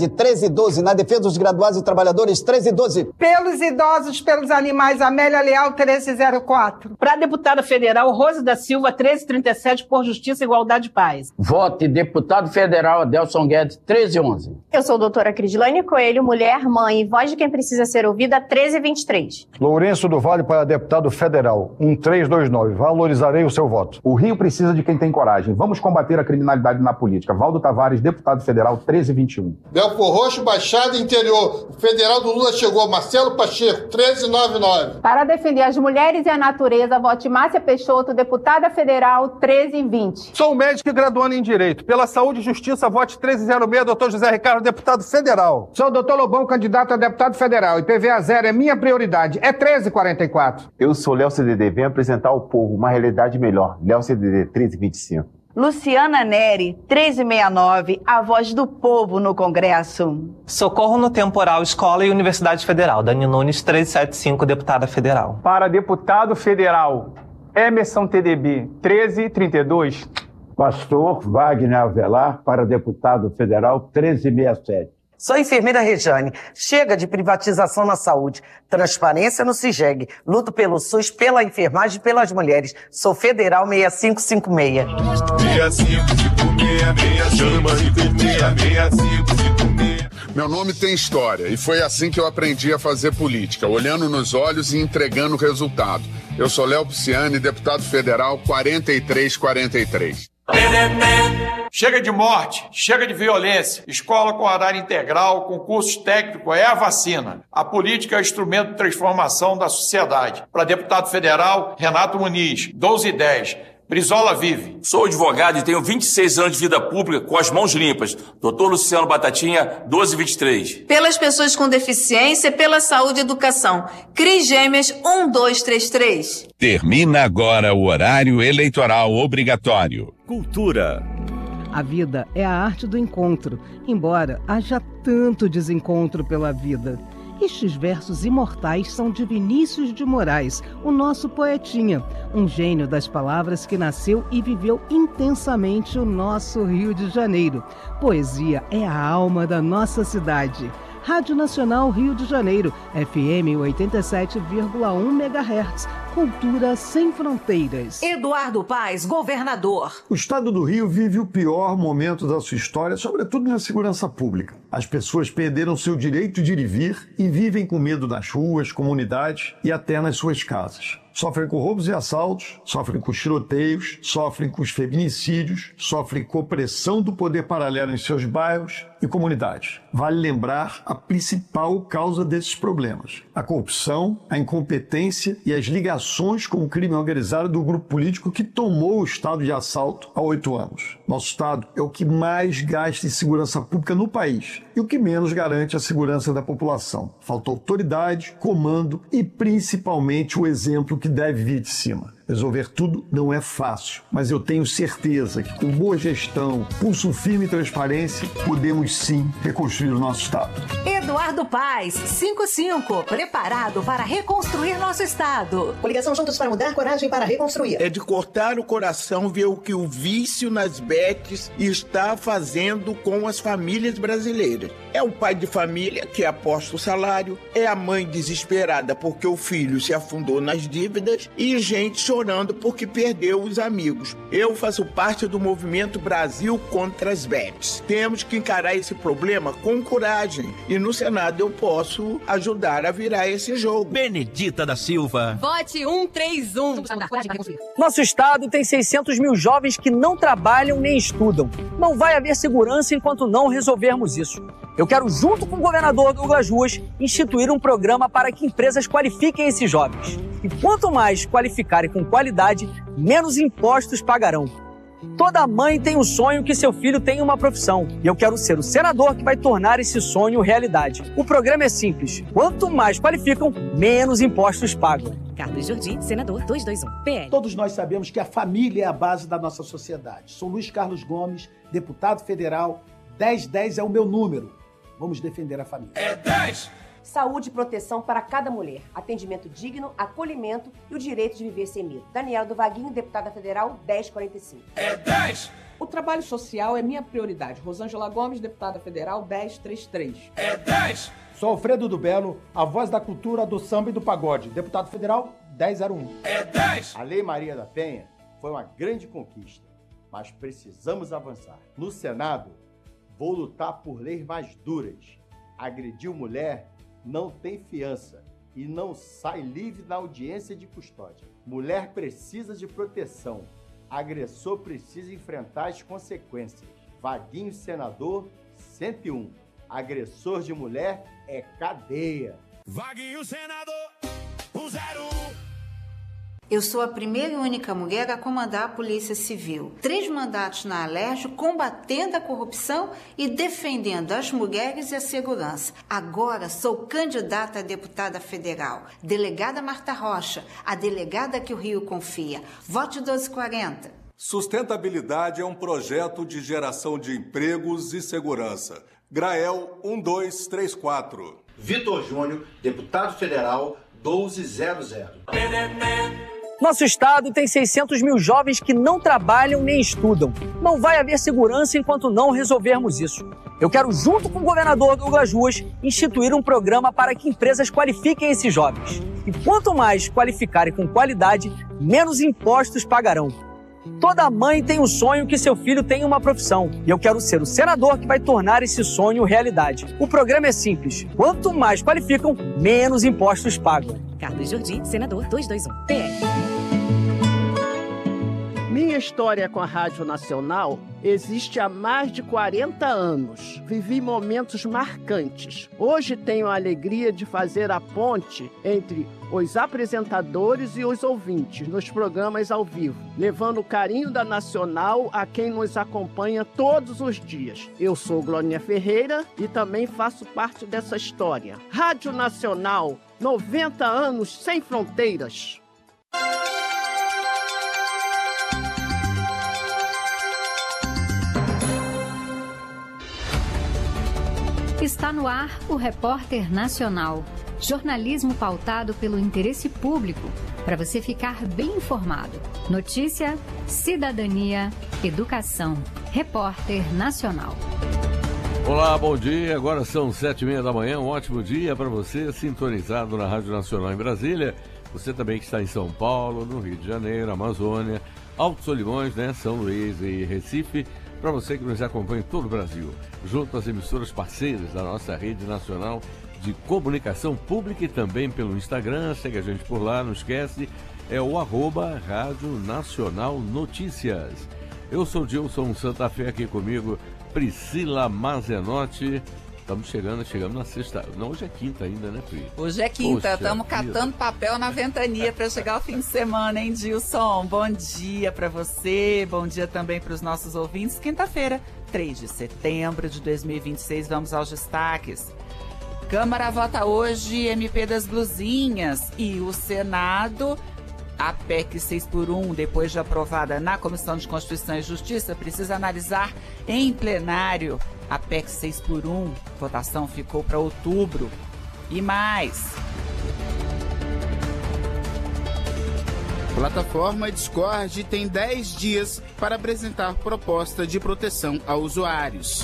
De 13 e 12, na defesa dos graduados e trabalhadores, 13 e 12. Pelos idosos, pelos animais, Amélia Leal, 1304. Para a deputada federal, Rose da Silva, 1337, por Justiça, Igualdade e Paz. Vote deputado federal Adelson Guedes, 1311. Eu sou a doutora Crislane Coelho, mulher, mãe e voz de quem precisa ser ouvida, 1323. Lourenço do Vale para deputado federal, 1329. Valorizarei o seu voto. O Rio precisa de quem tem coragem. Vamos combater a criminalidade na política. Valdo Tavares, deputado federal, 1321. Belfor Roxo, Baixada Interior. O federal do Lula chegou. Marcelo Pacheco, 1399. Para defender as mulheres e a natureza, vote Márcia Peixoto, deputada federal, 1320. Sou médico e graduando em Direito. Pela Saúde e Justiça, vote 1306, doutor José Ricardo, deputado federal. Sou o doutor Lobão, candidato a deputado federal. IPVA zero é minha prioridade. É 1344. Eu sou Léo CDD. Venho apresentar ao povo uma realidade melhor. Léo CDD, 1325. Luciana Neri, 1369, a voz do povo no Congresso. Socorro no Temporal, Escola e Universidade Federal. Dani Nunes, 1375, deputada federal. Para deputado federal, Emerson TDB, 1332. Pastor Wagner Avelar, para deputado federal, 1367. Sou a enfermeira Rejane. Chega de privatização na saúde. Transparência no CIGEG. Luto pelo SUS, pela enfermagem e pelas mulheres. Sou federal 6556. 6556, chama enfermeira 6556. Meu nome tem história e foi assim que eu aprendi a fazer política, olhando nos olhos e entregando o resultado. Eu sou Léo Pisciani, deputado federal 4343. Chega de morte, chega de violência. Escola com horário integral, com cursos técnicos é a vacina. A política é o instrumento de transformação da sociedade. Para deputado federal, Renato Muniz, 1210. Brizola vive. Sou advogado e tenho 26 anos de vida pública com as mãos limpas. Dr. Luciano Batatinha, 1223. Pelas pessoas com deficiência, pela saúde e educação. Cris Gêmeas, 1233. Termina agora o horário eleitoral obrigatório. Cultura. A vida é a arte do encontro, embora haja tanto desencontro pela vida. Estes versos imortais são de Vinícius de Moraes, o nosso poetinha, um gênio das palavras que nasceu e viveu intensamente o nosso Rio de Janeiro. Poesia é a alma da nossa cidade. Rádio Nacional Rio de Janeiro, FM 87,1 MHz. Cultura sem fronteiras. Eduardo Paes, governador. O estado do Rio vive o pior momento da sua história, sobretudo na segurança pública. As pessoas perderam seu direito de ir e vir e vivem com medo nas ruas, comunidades e até nas suas casas. Sofrem com roubos e assaltos, sofrem com tiroteios, sofrem com os feminicídios, sofrem com opressão do poder paralelo em seus bairros e comunidades. Vale lembrar a principal causa desses problemas: a corrupção, a incompetência e as ligações com o crime organizado do grupo político que tomou o estado de assalto há 8 anos. Nosso estado é o que mais gasta em segurança pública no país e o que menos garante a segurança da população. Falta autoridade, comando e principalmente o exemplo que deve vir de cima. Resolver tudo não é fácil, mas eu tenho certeza que com boa gestão, pulso firme e transparência, podemos sim reconstruir o nosso estado. Eduardo Paes, 55, preparado para reconstruir nosso estado. Coligação Juntos para Mudar, coragem para reconstruir. É de cortar o coração ver o que o vício nas bets está fazendo com as famílias brasileiras. É o pai de família que aposta o salário, é a mãe desesperada porque o filho se afundou nas dívidas e gente chorando porque perdeu os amigos. Eu faço parte do movimento Brasil contra as bets. Temos que encarar esse problema com coragem e no Senado eu posso ajudar a virar esse jogo. Benedita da Silva. Vote 131. Nosso estado tem 600 mil jovens que não trabalham nem estudam. Não vai haver segurança enquanto não resolvermos isso. Eu quero, junto com o governador Douglas Ruas, instituir um programa para que empresas qualifiquem esses jovens. E quanto mais qualificarem com qualidade, menos impostos pagarão. Toda mãe tem um sonho que seu filho tenha uma profissão. E eu quero ser o senador que vai tornar esse sonho realidade. O programa é simples. Quanto mais qualificam, menos impostos pagam. Carlos Jordi, senador 221, PL. Todos nós sabemos que a família é a base da nossa sociedade. Sou Luiz Carlos Gomes, deputado federal. 1010 é o meu número. Vamos defender a família. É 10! Saúde e proteção para cada mulher. Atendimento digno, acolhimento e o direito de viver sem medo. Daniela do Vaguinho, deputada federal, 1045. É 10! O trabalho social é minha prioridade. Rosângela Gomes, deputada federal, 1033. É 10! Sou Alfredo do Belo, a voz da cultura, do samba e do pagode. Deputado federal, 1001. É 10! A Lei Maria da Penha foi uma grande conquista, mas precisamos avançar. No Senado, vou lutar por leis mais duras. Agrediu mulher, não tem fiança e não sai livre na audiência de custódia. Mulher precisa de proteção. Agressor precisa enfrentar as consequências. Vaguinho senador, 101. Agressor de mulher é cadeia. Vaguinho senador, 101. Eu sou a primeira e única mulher a comandar a Polícia Civil. 3 mandatos na Alerj, combatendo a corrupção e defendendo as mulheres e a segurança. Agora sou candidata a deputada federal. Delegada Marta Rocha, a delegada que o Rio confia. Vote 1240. Sustentabilidade é um projeto de geração de empregos e segurança. Grael 1234. Vitor Júnior, deputado federal, 1200. Nosso estado tem 600 mil jovens que não trabalham nem estudam. Não vai haver segurança enquanto não resolvermos isso. Eu quero, junto com o governador Douglas Ruas, instituir um programa para que empresas qualifiquem esses jovens. E quanto mais qualificarem com qualidade, menos impostos pagarão. Toda mãe tem um sonho que seu filho tenha uma profissão. E eu quero ser o senador que vai tornar esse sonho realidade. O programa é simples. Quanto mais qualificam, menos impostos pagam. Carlos Jordi, senador 221. PR. Minha história com a Rádio Nacional existe há mais de 40 anos. Vivi momentos marcantes. Hoje tenho a alegria de fazer a ponte entre os apresentadores e os ouvintes nos programas ao vivo, levando o carinho da Nacional a quem nos acompanha todos os dias. Eu sou Glória Ferreira e também faço parte dessa história. Rádio Nacional, 90 anos sem fronteiras. Está no ar o Repórter Nacional. Jornalismo pautado pelo interesse público, para você ficar bem informado. Notícia, cidadania, educação. Repórter Nacional. Olá, bom dia. Agora são 7h30 da manhã. Um ótimo dia para você, sintonizado na Rádio Nacional em Brasília. Você também que está em São Paulo, no Rio de Janeiro, Amazônia, Altos Solimões, São Luís e Recife. Para você que nos acompanha em todo o Brasil, junto às emissoras parceiras da nossa rede nacional de comunicação pública e também pelo Instagram. Segue a gente por lá, não esquece, é o @Rádio Nacional Notícias. Eu sou Gilson Santa Fé, aqui comigo Priscila Mazenotti. Estamos chegando na sexta. Não, hoje é quinta ainda, né, Pri? Hoje é quinta, estamos catando papel na ventania para chegar ao fim de semana, hein, Gilson? Bom dia para você, bom dia também para os nossos ouvintes. Quinta-feira, 3 de setembro de 2026, vamos aos destaques. Câmara vota hoje MP das blusinhas e o Senado, a PEC 6x1, depois de aprovada na Comissão de Constituição e Justiça, precisa analisar em plenário. A PEC 6x1, votação ficou para outubro. E mais. Plataforma Discord tem 10 dias para apresentar proposta de proteção a usuários.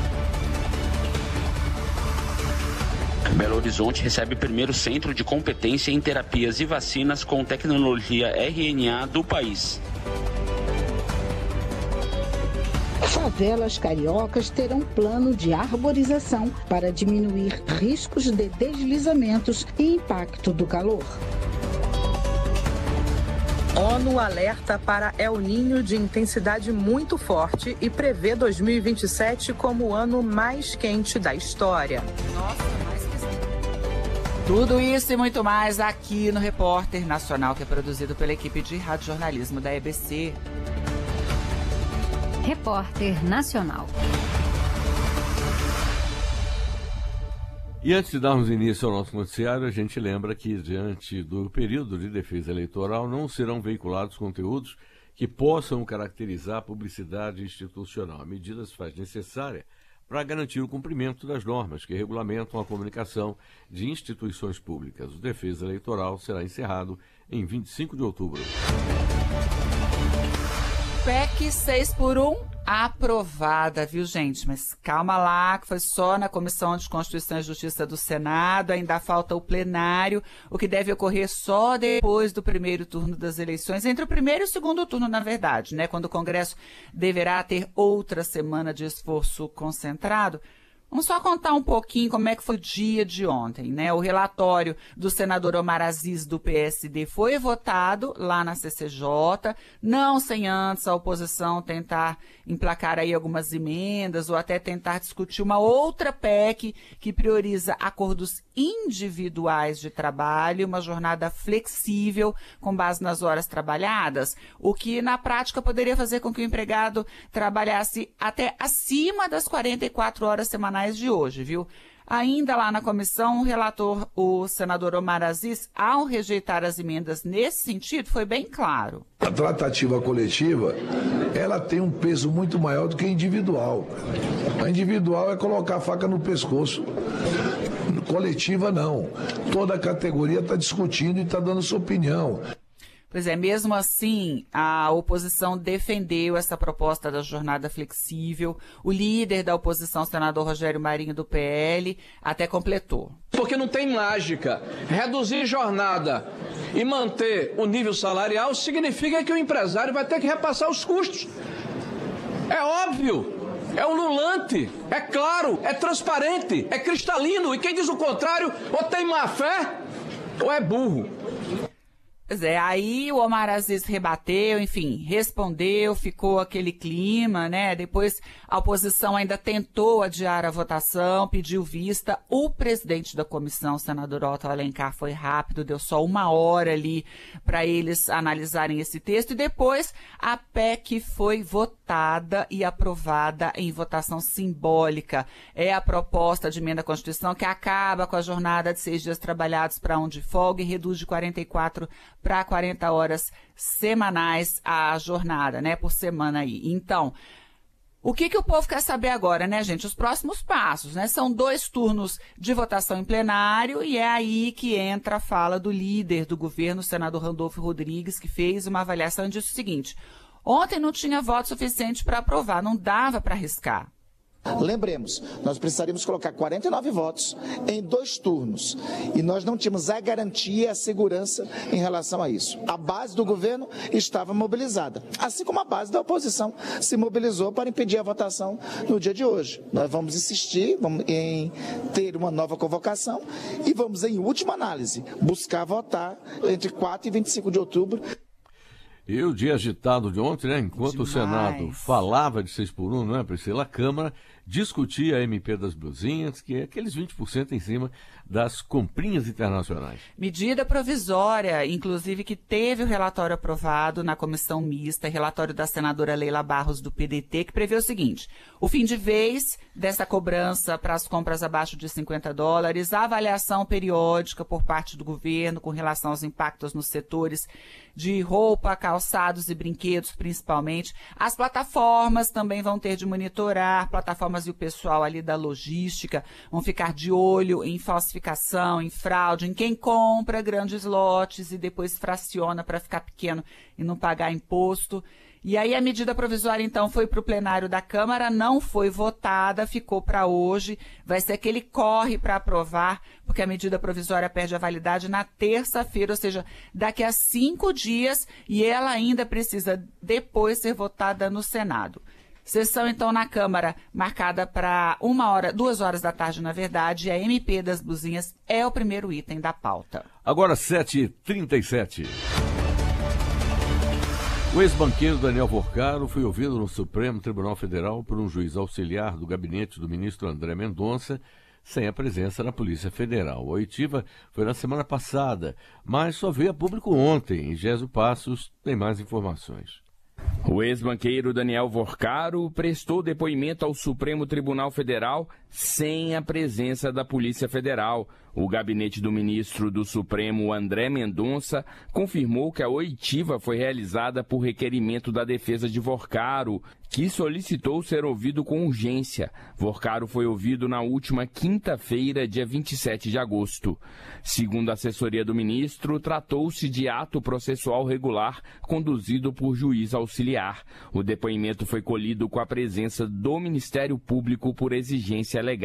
Belo Horizonte recebe o primeiro centro de competência em terapias e vacinas com tecnologia RNA do país. Favelas cariocas terão plano de arborização para diminuir riscos de deslizamentos e impacto do calor. ONU alerta para El Niño de intensidade muito forte e prevê 2027 como o ano mais quente da história. Tudo isso e muito mais aqui no Repórter Nacional, que é produzido pela equipe de radiojornalismo da EBC. Repórter Nacional. E antes de darmos início ao nosso noticiário, a gente lembra que, diante do período de defesa eleitoral, não serão veiculados conteúdos que possam caracterizar a publicidade institucional. A medida se faz necessária para garantir o cumprimento das normas que regulamentam a comunicação de instituições públicas. O defesa eleitoral será encerrado em 25 de outubro. PEC PEC 6x1 aprovada, viu, gente? Mas calma lá, que foi só na Comissão de Constituição e Justiça do Senado, ainda falta o plenário, o que deve ocorrer só depois do primeiro turno das eleições, entre o primeiro e o segundo turno, na verdade, né? Quando o Congresso deverá ter outra semana de esforço concentrado. Vamos só contar um pouquinho como é que foi o dia de ontem, né? O relatório do senador Omar Aziz, do PSD, foi votado lá na CCJ, não sem antes a oposição tentar emplacar aí algumas emendas ou até tentar discutir uma outra PEC que prioriza acordos individuais de trabalho, uma jornada flexível com base nas horas trabalhadas, o que na prática poderia fazer com que o empregado trabalhasse até acima das 44 horas semanais de hoje, viu? Ainda lá na comissão, o relator, o senador Omar Aziz, ao rejeitar as emendas nesse sentido, foi bem claro. A tratativa coletiva, ela tem um peso muito maior do que a individual. A individual é colocar a faca no pescoço. Coletiva, não. Toda a categoria está discutindo e está dando sua opinião. Pois é, mesmo assim, a oposição defendeu essa proposta da jornada flexível. O líder da oposição, o senador Rogério Marinho, do PL, até completou. Porque não tem mágica. Reduzir jornada e manter o nível salarial significa que o empresário vai ter que repassar os custos. É óbvio. É ululante, é claro, é transparente, é cristalino. E quem diz o contrário, ou tem má fé, ou é burro. Pois é, aí o Omar Aziz rebateu, enfim, respondeu, ficou aquele clima, né? Depois a oposição ainda tentou adiar a votação, pediu vista. O presidente da comissão, o senador Otto Alencar, foi rápido, deu só 1 hora ali para eles analisarem esse texto. E depois a PEC foi votada e aprovada em votação simbólica. É a proposta de emenda à Constituição que acaba com a jornada de 6 dias trabalhados para 1 de folga e reduz de 44 para 40 horas semanais a jornada, né, por semana aí. Então, o que o povo quer saber agora, né, gente? Os próximos passos, né? São 2 turnos de votação em plenário e é aí que entra a fala do líder do governo, o senador Randolfo Rodrigues, que fez uma avaliação e disse o seguinte: ontem não tinha voto suficiente para aprovar, não dava para arriscar. Lembremos, nós precisaríamos colocar 49 votos em 2 turnos e nós não tínhamos a garantia e a segurança em relação a isso. A base do governo estava mobilizada, assim como a base da oposição se mobilizou para impedir a votação no dia de hoje. Nós vamos insistir em ter uma nova convocação e vamos, em última análise, buscar votar entre 4 e 25 de outubro. E o dia agitado de ontem, né? Enquanto o Senado falava de 6x1, não é, Priscila? A Câmara discutia a MP das blusinhas, que é aqueles 20% em cima das comprinhas internacionais. Medida provisória, inclusive, que teve o relatório aprovado na comissão mista, relatório da senadora Leila Barros, do PDT, que prevê o seguinte: o fim de vez dessa cobrança para as compras abaixo de $50, a avaliação periódica por parte do governo com relação aos impactos nos setores de roupa, calçados e brinquedos, principalmente. As plataformas também vão ter de monitorar, plataformas e o pessoal ali da logística vão ficar de olho em falsificação, em fraude, em quem compra grandes lotes e depois fraciona para ficar pequeno e não pagar imposto. E aí a medida provisória, então, foi para o plenário da Câmara, não foi votada, ficou para hoje. Vai ser aquele corre para aprovar, porque a medida provisória perde a validade na terça-feira, ou seja, daqui a 5 dias, e ela ainda precisa depois ser votada no Senado. Sessão, então, na Câmara, marcada para 2 horas da tarde, na verdade, e a MP das blusinhas é o primeiro item da pauta. Agora, 7h37. O ex-banqueiro Daniel Vorcaro foi ouvido no Supremo Tribunal Federal por um juiz auxiliar do gabinete do ministro André Mendonça, sem a presença da Polícia Federal. A oitiva foi na semana passada, mas só veio a público ontem. E Gésio Passos tem mais informações. O ex-banqueiro Daniel Vorcaro prestou depoimento ao Supremo Tribunal Federal sem a presença da Polícia Federal. O gabinete do ministro do Supremo, André Mendonça, confirmou que a oitiva foi realizada por requerimento da defesa de Vorcaro, que solicitou ser ouvido com urgência. Vorcaro foi ouvido na última quinta-feira, dia 27 de agosto. Segundo a assessoria do ministro, tratou-se de ato processual regular conduzido por juiz auxiliar. familiar. O depoimento foi colhido com a presença do Ministério Público por exigência legal.